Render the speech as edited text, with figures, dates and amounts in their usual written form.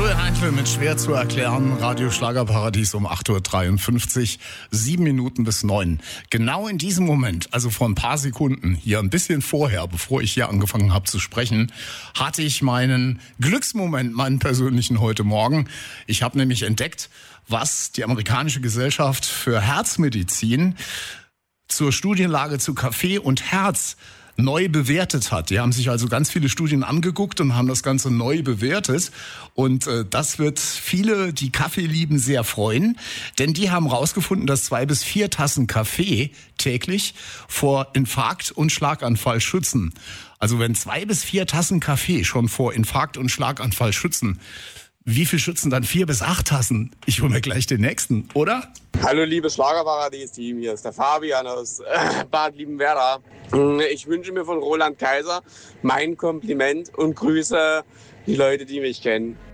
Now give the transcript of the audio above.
Joel Heindl mit schwer zu erklären, Radio Schlagerparadies um 8.53 Uhr, 7 Minuten bis 9. Genau in diesem Moment, also vor ein paar Sekunden, hier ein bisschen vorher, bevor ich hier angefangen habe zu sprechen, hatte ich meinen Glücksmoment, meinen persönlichen heute Morgen. Ich habe nämlich entdeckt, was die amerikanische Gesellschaft für Herzmedizin zur Studienlage zu Kaffee und Herz neu bewertet hat. Die haben sich also ganz viele Studien angeguckt und haben das Ganze neu bewertet. Und das wird viele, die Kaffee lieben, sehr freuen. Denn die haben rausgefunden, dass 2 bis 4 Tassen Kaffee täglich vor Infarkt und Schlaganfall schützen. Also wenn 2 bis 4 Tassen Kaffee schon vor Infarkt und Schlaganfall schützen, wie viel schützen dann 4 bis 8 Tassen? Ich hole mir gleich den nächsten, oder? Hallo liebes Schlagerparadies-Team, hier ist der Fabian aus Bad Liebenwerda. Ich wünsche mir von Roland Kaiser mein Kompliment und grüße die Leute, die mich kennen.